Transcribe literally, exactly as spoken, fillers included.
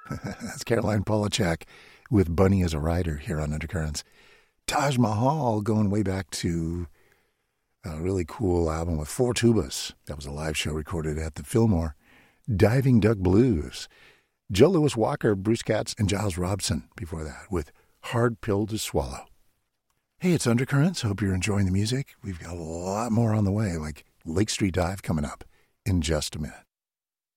That's Caroline Polachek with Bunny as a Rider here on Undercurrents. Taj Mahal going way back to a really cool album with four tubas. That was a live show recorded at the Fillmore. Diving Duck Blues. Joe Louis Walker, Bruce Katz, and Giles Robson before that with Hard Pill to Swallow. Hey, it's Undercurrents. Hope you're enjoying the music. We've got a lot more on the way, like Lake Street Dive coming up in just a minute.